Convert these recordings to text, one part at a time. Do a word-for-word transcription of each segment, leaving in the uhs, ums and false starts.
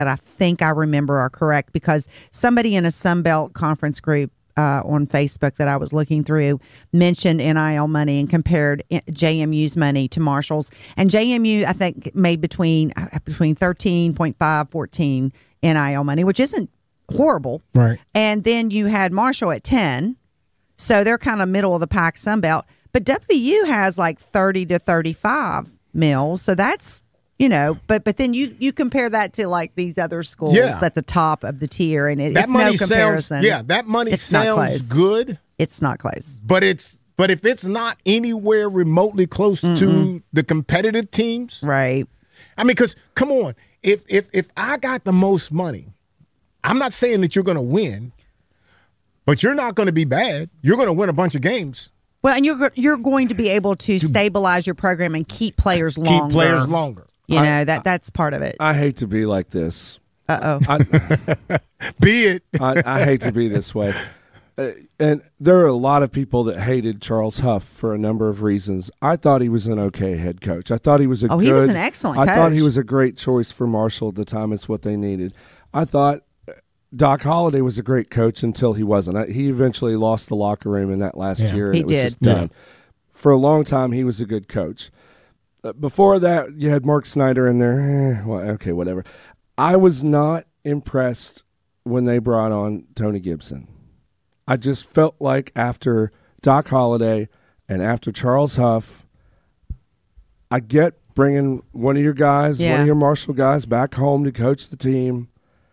that I think I remember are correct, because somebody in a Sunbelt conference group uh, on Facebook that I was looking through mentioned N I L money and compared J M U's money to Marshall's. And J M U, I think, made between between thirteen point five, fourteen N I L money, which isn't horrible. Right. And then you had Marshall at ten. So they're kind of middle of the pack Sunbelt. But W U has like thirty to thirty-five mil. So that's, you know, but but then you, you compare that to like these other schools yeah. at the top of the tier, and it, that it's money no comparison. Sounds, yeah, that money it's sounds good. It's not close. But it's but if it's not anywhere remotely close Mm-mm. to the competitive teams, right? I mean, because come on, if if if I got the most money, I'm not saying that you're going to win, but you're not going to be bad. You're going to win a bunch of games. Well, and you're you're going to be able to, to stabilize your program and keep players longer. Keep players longer. You I, know, that that's part of it. I hate to be like this. Uh-oh. I, be it. I, I hate to be this way. Uh, and there are a lot of people that hated Charles Huff for a number of reasons. I thought he was an okay head coach. I thought he was a oh, good, he was an excellent I coach. thought he was a great choice for Marshall at the time. It's what they needed. I thought Doc Holliday was a great coach until he wasn't. He eventually lost the locker room in that last yeah, year. And he it was did. Just done. Yeah. For a long time, he was a good coach. Uh, before that, you had Mark Snyder in there. Eh, well, okay, whatever. I was not impressed when they brought on Tony Gibson. I just felt like after Doc Holliday and after Charles Huff, I get bringing one of your guys, yeah. one of your Marshall guys back home to coach the team.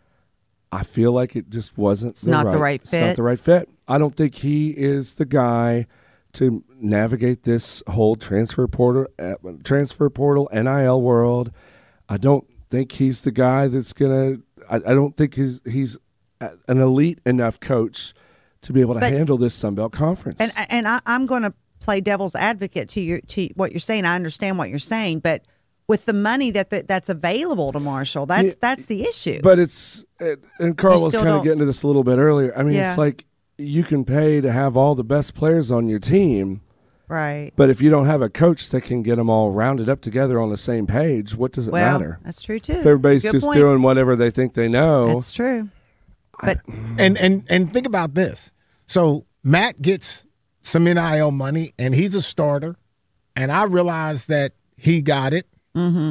I feel like it just wasn't it's the not right, the right fit. It's not the right fit. I don't think he is the guy to navigate this whole transfer portal, uh, transfer portal N I L world. I don't think he's the guy that's gonna. I, I don't think he's he's an elite enough coach to be able to but, handle this Sunbelt Conference. And and I, I'm going to play devil's advocate to your to what you're saying. I understand what you're saying, but with the money that the, that's available to Marshall, that's yeah, that's the issue. But it's and Carl was kind of getting to this a little bit earlier. I mean, yeah. it's like you can pay to have all the best players on your team, right? But if you don't have a coach that can get them all rounded up together on the same page, what does it well, matter? That's true too. If everybody's just point. doing whatever they think they know. That's true. But I, and and and think about this. So Matt gets some N I L money, and he's a starter, and I realize that he got it. Mm-hmm.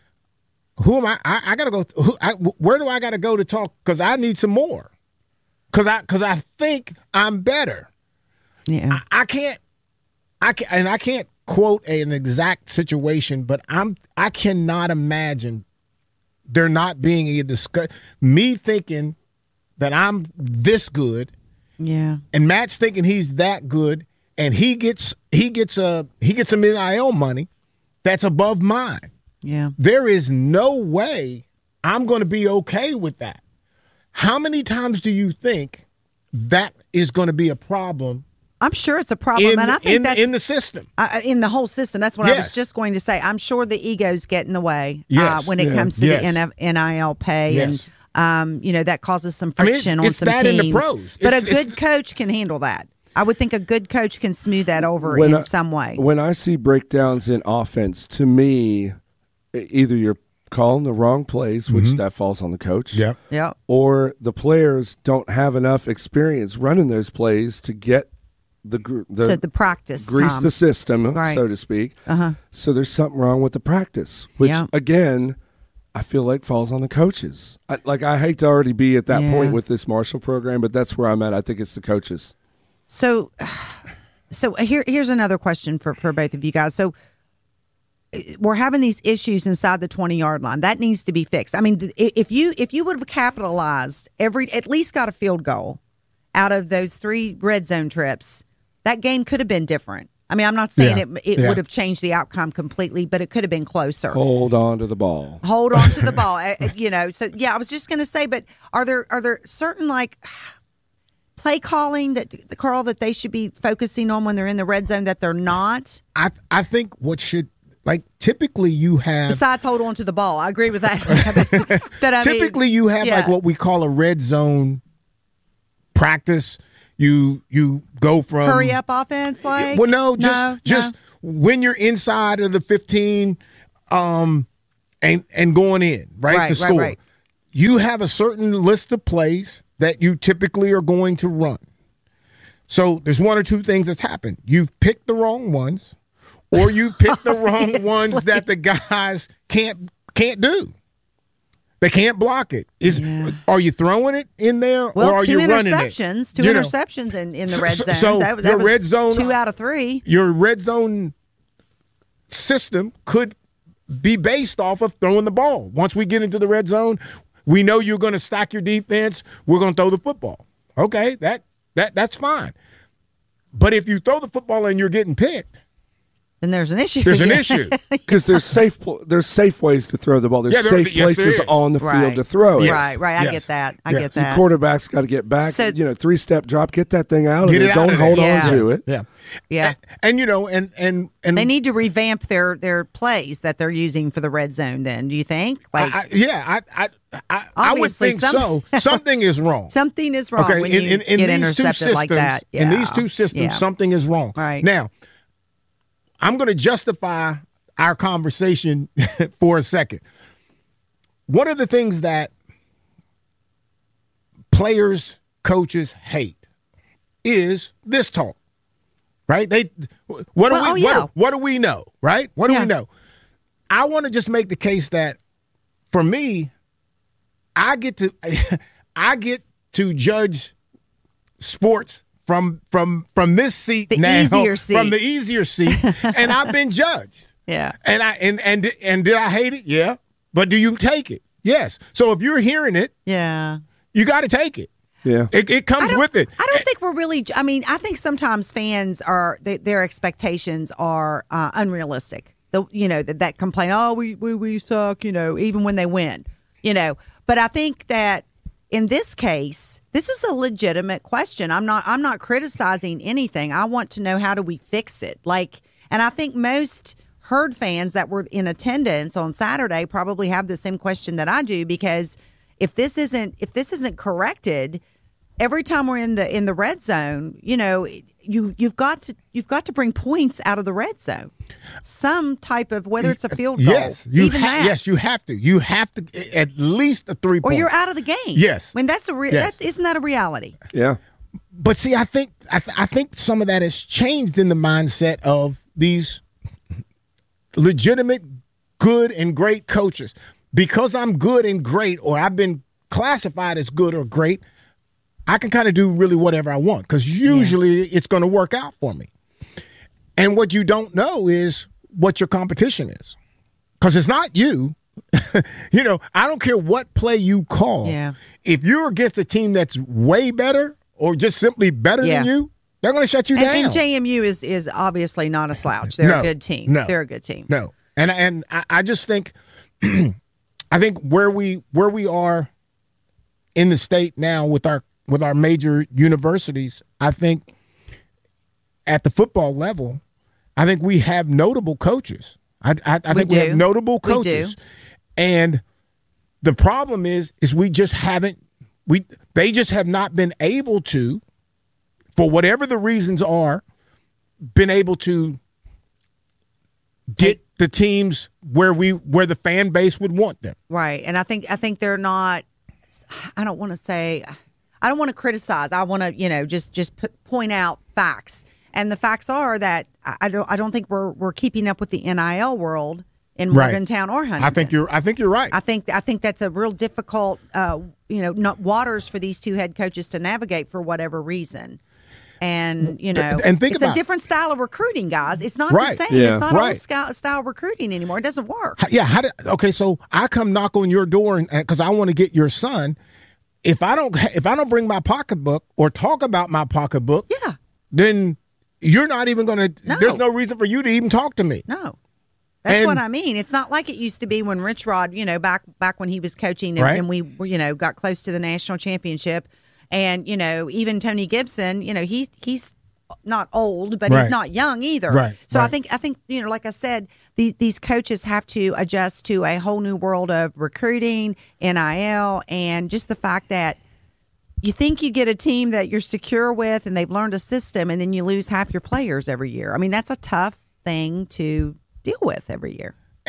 Who am I? I, I gotta go. Who, I, where do I gotta go to talk? Because I need some more. Because I because I think I'm better. Yeah. I, I can't. I can and I can't quote a, an exact situation, but I'm I cannot imagine there not being a discuss. Me thinking that I'm this good. Yeah. And Matt's thinking he's that good, and he gets he gets a he gets some N I L money that's above mine. Yeah. There is no way I'm going to be okay with that. How many times do you think that is going to be a problem? I'm sure it's a problem, in, and I think in, that's in the system, uh, in the whole system. That's what yes. I was just going to say. I'm sure the egos get in the way yes. uh, when it yeah. comes to yes. the N F- N I L pay, yes. and um, you know that causes some friction I mean, it's, on it's some that teams. In the pros. But it's, a good coach can handle that. I would think a good coach can smooth that over when in I, some way. When I see breakdowns in offense, to me, either you're calling the wrong plays, which mm-hmm. that falls on the coach, yeah, yeah, or the players don't have enough experience running those plays to get the the, so the practice grease Tom. the system, right. so to speak. Uh-huh. So there's something wrong with the practice, which yeah. again, I feel like falls on the coaches. I, like I hate to already be at that yeah. point with this Marshall program, but that's where I'm at. I think it's the coaches. So, so here here's another question for for both of you guys. So. We're having these issues inside the twenty-yard line. That needs to be fixed. I mean, if you if you would have capitalized every, at least got a field goal out of those three red zone trips, that game could have been different. I mean, I'm not saying yeah. it it yeah. would have changed the outcome completely, but it could have been closer. Hold on to the ball. Hold on to the ball. You know, so yeah, I was just going to say, but are there are there certain like play calling that Carl that they should be focusing on when they're in the red zone that they're not? I I think what should. Like, typically you have... Besides hold on to the ball. I agree with that. but I typically mean, you have, yeah. like, what we call a red zone practice. You you go from... Hurry up offense, like? Well, no, just no, just no. when you're inside of the fifteen um, and, and going in, right, right to score. right, right. you have a certain list of plays that you typically are going to run. So there's one or two things that's happened. You've picked the wrong ones, or you picked the wrong ones that the guys can't can't do. They can't block it. Is yeah. Are you throwing it in there, well, or are you running it? Two interceptions, two you interceptions know. in, in the red so, zone. So that, that your was red zone, two out of three. Your red zone system could be based off of throwing the ball. Once we get into the red zone, we know you're going to stack your defense. We're going to throw the football. Okay, that that that's fine. But if you throw the football and you're getting picked, then there's an issue. There's an issue because there's safe there's safe ways to throw the ball. There's yeah, there, safe yes, places on the right. field to throw. Yes. Right, right. I yes. get that. I yes. get that. The quarterback's got to get back. So, you know, three step drop, get that thing out of get it. it Don't out of hold yeah. on to it. Yeah, yeah. And, and you know, and and and they need to revamp their their plays that they're using for the red zone. Then, do you think? Like, I, I, yeah, I I I, I would think some, so. Something is wrong. Something is wrong okay, when in, you in, in get these intercepted two systems, like that. Yeah. In these two systems, yeah. something is wrong. Right now, I'm going to justify our conversation for a second. One of the things that players, coaches hate is this talk, right? They what do well, we oh, yeah. what, what do we know, right? What do yeah. we know? I want to just make the case that for me, I get to I get to judge sports from from from this seat the now, easier seat. from the easier seat, and I've been judged. Yeah. And I and and and did I hate it? Yeah. But do you take it? Yes. So if you're hearing it, yeah, you got to take it. Yeah. It, it comes with it. I don't think we're really. I mean, I think sometimes fans are they, their expectations are uh, unrealistic. The you know that, that complain, oh, we, we we suck. You know, even when they win. You know, but I think that in this case, this is a legitimate question. I'm not. I'm not criticizing anything. I want to know how do we fix it. Like, and I think most Herd fans that were in attendance on Saturday probably have the same question that I do, because if this isn't if this isn't corrected, every time we're in the in the red zone, you know, you you've got to you've got to bring points out of the red zone, some type of, whether it's a field goal, yes, you even ha- that. yes, you have to. You have to at least a three or point. you're out of the game. Yes, I mean that's a re- yes. that, isn't that a reality? Yeah. But see, I think I, th- I think some of that has changed in the mindset of these legitimate, good and great coaches. Because I'm good and great, or I've been classified as good or great, I can kind of do really whatever I want, because usually yeah. it's going to work out for me. And what you don't know is what your competition is, because it's not you. You know, I don't care what play you call. Yeah. If you're against a team that's way better or just simply better yeah. than you, they're going to shut you and, down. And J M U is is obviously not a slouch. They're no, a good team. No, they're a good team. No, and and I, I just think, I think where we where we are in the state now with our with our major universities, I think at the football level, I think we have notable coaches. I I, I think we, we have notable coaches, and the problem is is we just haven't we they just have not been able to, for whatever the reasons are, been able to get the teams where we where the fan base would want them. Right. And I think I think they're not I don't want to say I don't want to criticize. I want to, you know, just just p- point out facts. And the facts are that I don't I don't think we're we're keeping up with the N I L world in Right. Morgantown or Huntington. I think you're I think you're right. I think I think that's a real difficult uh, you know, not waters for these two head coaches to navigate for whatever reason. And, you know, and think it's about a different style of recruiting, guys. It's not Right. the same. Yeah. It's not Right. old style, style recruiting anymore. It doesn't work. Yeah, how did, okay, so I come knock on your door and because I want to get your son. If I don't if I don't bring my pocketbook or talk about my pocketbook, Yeah. then you're not even going to No. there's no reason for you to even talk to me. No. That's And- what I mean. It's not like it used to be when Rich Rod, you know, back back when he was coaching and, Right. and we, you know, got close to the national championship. And, you know, even Tony Gibson, you know, he's he's not old, but Right. he's not young either. Right, So I right. think I think, you know, like I said, these these coaches have to adjust to a whole new world of recruiting, N I L, and just the fact that you think you get a team that you're secure with and they've learned a system, and then you lose half your players every year. I mean, that's a tough thing to deal with every year.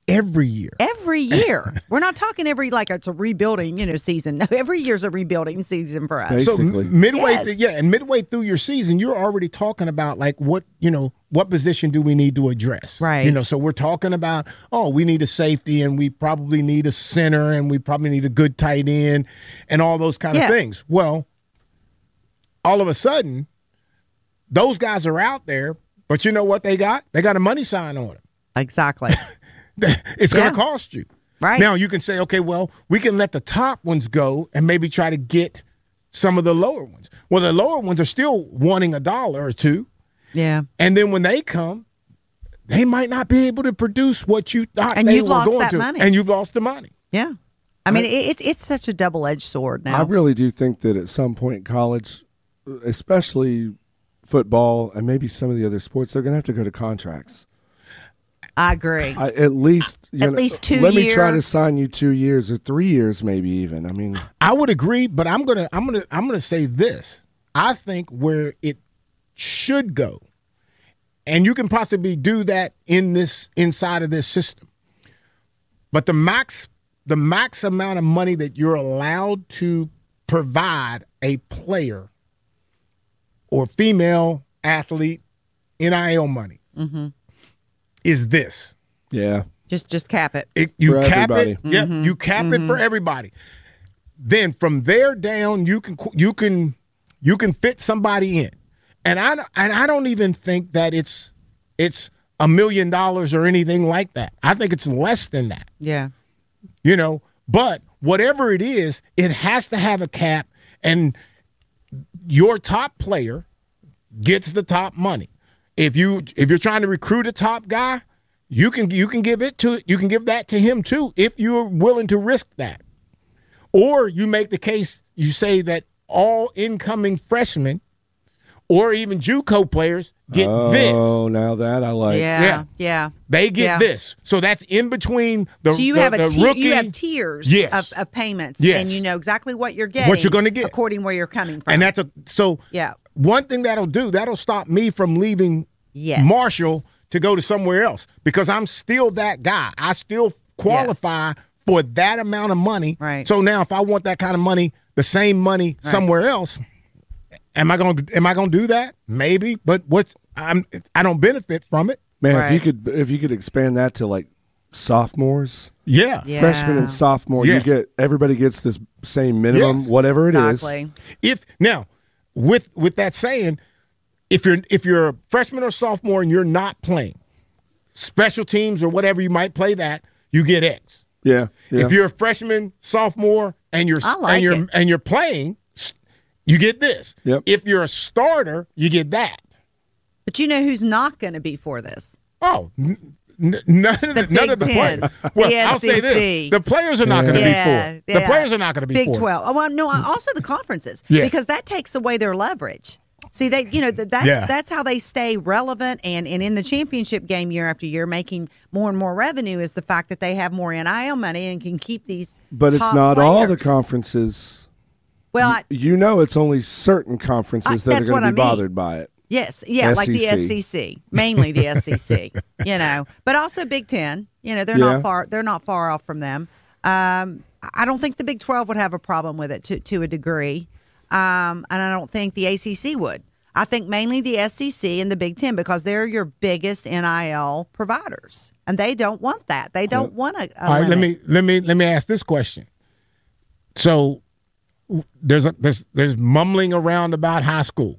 every year. Every year. We're not talking every, like it's a rebuilding, you know, season. No, every year's a rebuilding season for us. So Basically. m- midway, Yes. th- yeah, and midway through your season, you're already talking about like what you know, what position do we need to address? Right. You know, so we're talking about oh, we need a safety, and we probably need a center, and we probably need a good tight end, and all those kind Yeah. of things. Well, all of a sudden, those guys are out there, but you know what they got? They got a money sign on them. Exactly. It's going Yeah. to cost you. Right. Now you can say, okay, well, we can let the top ones go and maybe try to get some of the lower ones. Well, the lower ones are still wanting a dollar or two. Yeah. And then when they come, they might not be able to produce what you thought And they you've were lost going that to. money. And you've lost the money. Yeah. I mean, it, it's it's such a double edged sword now. I really do think that at some point in college, especially football and maybe some of the other sports, they're going to have to go to contracts. I agree. I, at least, you At know, least two Let me try year. to sign you two years or three years, maybe even. I mean, I would agree, but I'm gonna I'm gonna I'm gonna say this. I think where it should go, and you can possibly do that in this inside of this system. But the max the max amount of money that you're allowed to provide a player or female athlete N I L money Mm-hmm. is this. yeah. just just cap it. It, you For cap everybody. it. Yep, you cap it for everybody. Then from there down, you can you can you can fit somebody in, and I and I don't even think that it's it's a million dollars or anything like that. I think it's less than that. Yeah. You know, but whatever it is, it has to have a cap, and your top player gets the top money. If you if you're trying to recruit a top guy, you can you can give it to you can give that to him too if you're willing to risk that. Or you make the case, you say that all incoming freshmen or even JUCO players get this. Oh, now that I like. Yeah. Yeah. Yeah. They get Yeah. this. So that's in between the So you the, have a the tier, rookie. you have tiers Yes. of, of payments, Yes. and you know exactly what you're getting, you're gonna get. according where you're coming from. And that's a so Yeah. one thing that'll do, that'll stop me from leaving Yes. Marshall to go to somewhere else because I'm still that guy. I still qualify for that amount of money. Right. So now if I want that kind of money, the same money Right. somewhere else, am I going to am I going to do that? Maybe, but what's I'm I don't benefit from it. Man, Right. if you could, if you could expand that to like sophomores, Yeah. Yeah. freshmen and sophomore, Yes. you get everybody gets this same minimum, Yes. whatever it is. Exactly. If now with with that saying, if you're if you're a freshman or sophomore and you're not playing special teams or whatever you might play that, you get X. Yeah, yeah. If you're a freshman, sophomore, and you're I like and you're it. and you're playing, you get this. Yep. If you're a starter, you get that. But you know who's not going to be for this? Oh, n- n- none of the, The none Big of the Ten, players. Well, the I'll say S E C. this: the players are not going to Yeah, be for. it. The yeah. players are not going to be Big for. it. twelve. Oh, well, no, also the conferences, Yes. because that takes away their leverage. See, they, you know, that that's Yeah. that's how they stay relevant and, and in the championship game year after year, making more and more revenue is the fact that they have more N I L money and can keep these. but it's top not all the players. conferences. Well, I, You know, it's only certain conferences I- that are that's going what to I be mean. bothered by it. yes, yeah, like the S S E E C. C, mainly the S E C. You know, but also Big Ten. You know, they're Yeah. not far. They're not far off from them. Um, I don't think the Big twelve would have a problem with it to to a degree, um, and I don't think the A C C would. I think mainly the S E C and the Big Ten because they're your biggest N I L providers, and they don't want that. They don't want a. a All right, let limit. me let me let me ask this question. So w- there's a there's there's mumbling around about high school.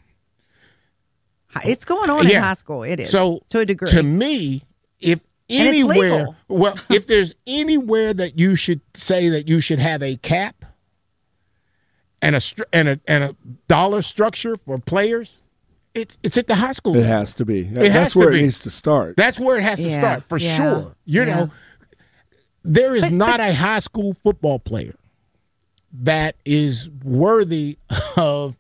It's going on in Yeah. high school. It is So to a degree. To me, if And it's anywhere, legal. well, if there's anywhere that you should say that you should have a cap and a str- and a and a dollar structure for players, it's it's at the high school. It level. has to be. has That's to where be. it needs to start. That's where it has to Yeah, start for yeah, sure. You yeah. know, there is But- not a high school football player that is worthy of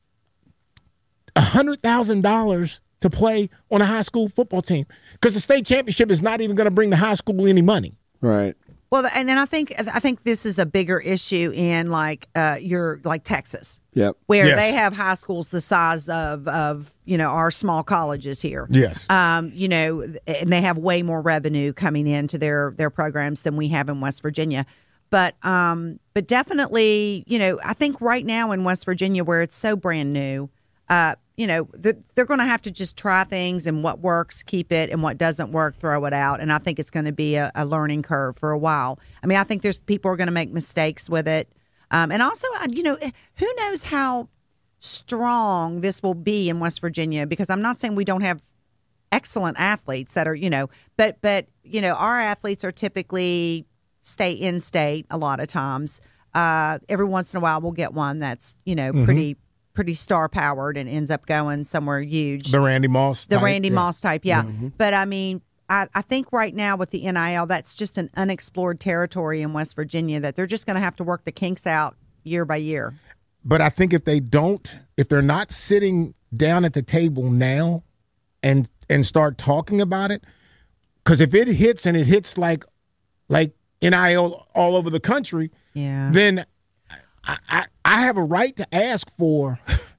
a hundred thousand dollars to play on a high school football team because the state championship is not even going to bring the high school any money. Right. Well, and then I think I think this is a bigger issue in like uh, your like Texas, Yep. where Yes. they have high schools the size of of you know our small colleges here. Yes. Um, you know, and they have way more revenue coming into their their programs than we have in West Virginia. But um, but definitely, you know, I think right now in West Virginia, where it's so brand new, uh, you know, the, they're going to have to just try things, and what works, keep it, and what doesn't work, throw it out. And I think it's going to be a, a learning curve for a while. I mean, I think there's people are going to make mistakes with it. Um, and also, uh, you know, who knows how strong this will be in West Virginia, because I'm not saying we don't have excellent athletes that are, you know, but, but you know, our athletes are typically stay in state a lot of times. Uh, every once in a while we'll get one that's, you know, mm-hmm. pretty pretty star powered and ends up going somewhere huge. The Randy Moss The type, Randy yeah. Moss type, yeah. Mm-hmm. But I mean, I, I think right now with the N I L, that's just an unexplored territory in West Virginia that they're just going to have to work the kinks out year by year. But I think if they don't, if they're not sitting down at the table now and and start talking about it, because if it hits and it hits like like N I L all over the country, yeah, then I, I, I have a right to ask for.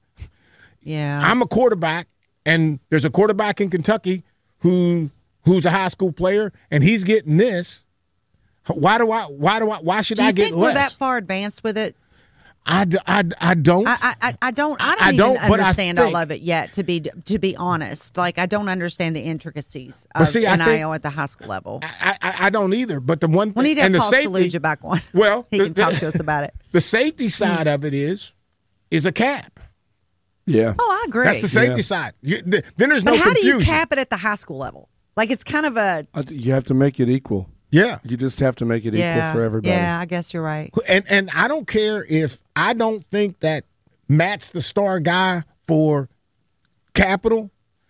Yeah, I'm a quarterback, and there's a quarterback in Kentucky who who's a high school player, and he's getting this. Why do I? Why do I? Why should do you I get think less? We're that far advanced with it? I, I, I don't. I, I, I don't. I don't I even don't, but I understand think- all of it yet. To be to be honest, like I don't understand the intricacies But of see, I N I L think- at the high school level. I, I, I don't either. But the one We need to and have the Paul safety, Saluja back on. Well, he the- can talk the- to us about it. The safety side of it is is a cap. Yeah. Oh, I agree. That's the safety Yeah. side. You, th- then there's but no how confusion. do you cap it at the high school level? Like it's kind of a I- You have to make it equal. Yeah. You just have to make it yeah, equal for everybody. yeah. I guess you're right. And and I don't care if I don't think that Matt's the star guy for Capital.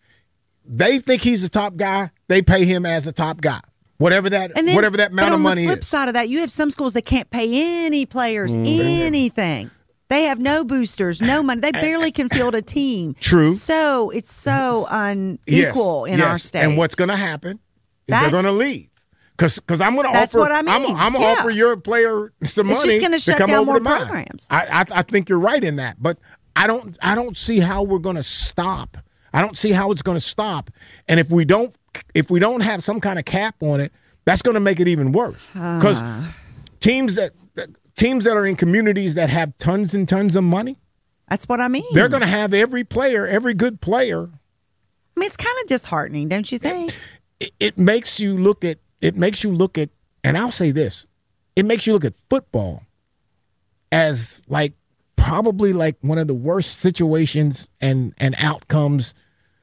They think he's the top guy. They pay him as the top guy. Whatever that And then, whatever that amount but of on money the flip is. side of that, you have some schools that can't pay any players anything. They have no boosters, no money. They barely can field a team. True. So it's so unequal Yes, in yes. our state. And what's going to happen is That- they're going to leave. Because I'm going to That's offer. what I mean. I'm, I'm going to Yeah. offer your player some It's just money gonna to shut come down over more to mine. programs. I, I I think you're right in that, but I don't I don't see how we're going to stop. I don't see how it's going to stop. And if we don't if we don't have some kind of cap on it, that's going to make it even worse. Because teams that teams that are in communities that have tons and tons of money, That's what I mean. they're going to have every player, every good player. I mean, it's kind of disheartening, don't you think? It, it makes you look at it makes you look at, and I'll say this, it makes you look at football as like probably like one of the worst situations and and outcomes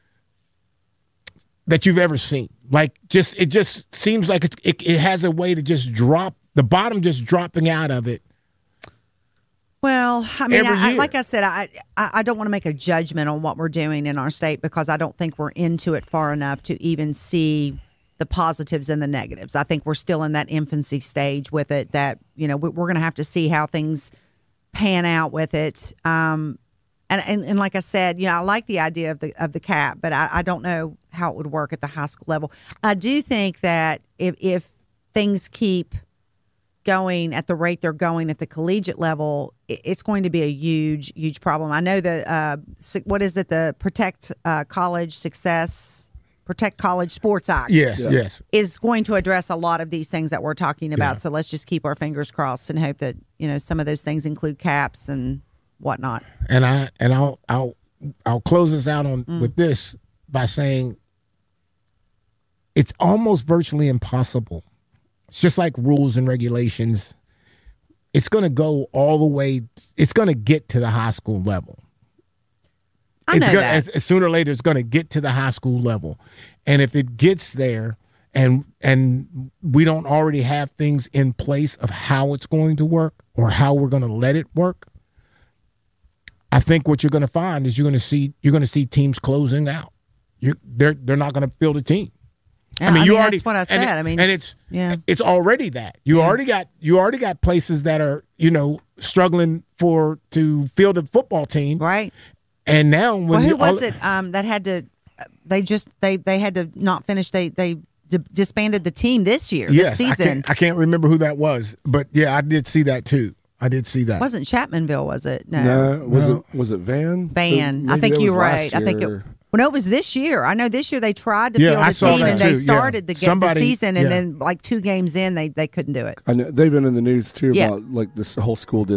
that you've ever seen. Like just it just seems like it, it, it has a way to just drop the bottom, just dropping out of it. Well, I mean, Every I, I, year. like I said, I, I I don't want to make a judgment on what we're doing in our state because I don't think we're into it far enough to even see the positives and the negatives. I think we're still in that infancy stage with it that, you know, we- we're going to have to see how things pan out with it. Um, and, and, and like I said, you know, I like the idea of the of the cap, but I, I don't know how it would work at the high school level. I do think that if if things keep going at the rate they're going at the collegiate level, it- it's going to be a huge, huge problem. I know the, uh, su- what is it, the Protect uh, College Success, Protect College Sports Act Yes, yes. is going to address a lot of these things that we're talking about. Yeah. So let's just keep our fingers crossed and hope that, you know, some of those things include caps and whatnot. And I and I'll I'll I'll close this out on with this by saying it's almost virtually impossible. It's just like rules and regulations. It's going to go all the way. It's going to get to the high school level. I it's know gonna, that. as- as sooner or later, it's going to get to the high school level, and if it gets there, and and we don't already have things in place of how it's going to work or how we're going to let it work, I think what you're going to find is you're going to see you're going to see teams closing out. You they're they're not going to build a team. Yeah, I mean, you already that's what I and said. it- I mean, and it's yeah. it's already that you already got you already got places that are you know struggling for to field a football team, Right. and now when Well, who you- was all- it um, that had to, they just, they, they had to not finish, they, they d- disbanded the team this year, Yes, this I season. can't, I can't remember who that was, but yeah, I did see that too. I did see that. Wasn't Chapmanville, was it? No. No, was No. it was it Van? Van. Maybe I think that you're was last right. I think it. year. Well, no, it was this year. I know this year they tried to Yeah, field I the saw team, that and they too, yeah. started the, ga- the Somebody- season, and yeah. then like two games in, they, they couldn't do it. I know they've been in the news too Yeah. about like this whole school district.